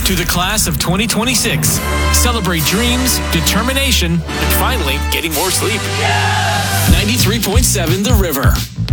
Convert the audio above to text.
to the class of 2026. Celebrate dreams, determination, and finally getting more sleep. 93.7 The River.